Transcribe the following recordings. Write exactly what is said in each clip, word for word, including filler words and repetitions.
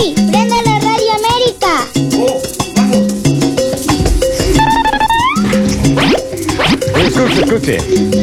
Ey, prende la Radio América. Oh, vamos. Escuche, escuche.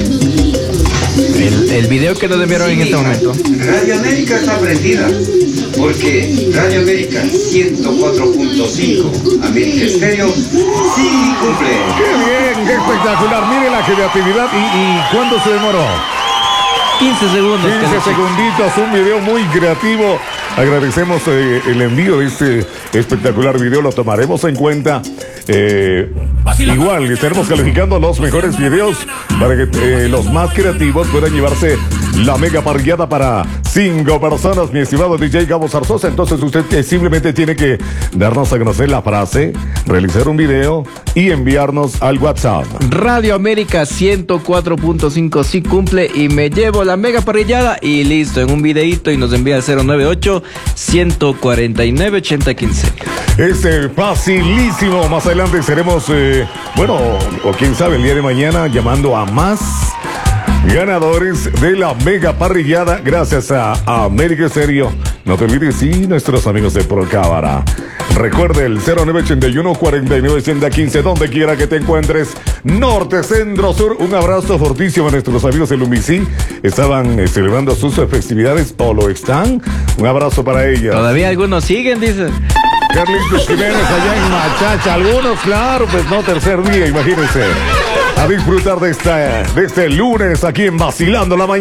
El, el video que nos enviaron en este momento. Radio América está prendida, porque Radio América ciento cuatro punto cinco, América Estéreo, sí cumple. ¡Qué bien! ¡Qué espectacular! Mire la creatividad. ¿Y, y cuánto se demoró? quince segundos. quince segunditos, un video muy creativo. Agradecemos eh, el envío de este espectacular video, lo tomaremos en cuenta. Eh, igual, estaremos calificando los mejores videos para que eh, los más creativos puedan llevarse la mega parrillada para cinco personas, mi estimado D J Gabo Zarzosa. Entonces usted eh, simplemente tiene que darnos a conocer la frase, realizar un video y enviarnos al WhatsApp. Radio América ciento cuatro punto cinco sí cumple y me llevo la mega parrillada y listo, en un videito, y nos envía al cero nueve ocho, ciento cuarenta y nueve, ochenta quince. Es eh, facilísimo. Más adelante estaremos, eh, bueno, o quién sabe, el día de mañana llamando a más ganadores de la mega parrillada gracias a, a América Estéreo. No te olvides, y nuestros amigos de Procámara. Recuerde el cero nueve ocho uno, cuarenta y nueve, ochenta quince, donde quiera que te encuentres, norte, centro, sur. Un abrazo fortísimo a nuestros amigos de Lumicí. Estaban eh, celebrando sus festividades, o lo están. Un abrazo para ellos. Todavía algunos siguen, dice. Carlitos Jiménez allá en Machacha. Algunos, claro, pues no, tercer día, imagínense. A disfrutar de, esta, de este lunes aquí en Vacilando la Mañana.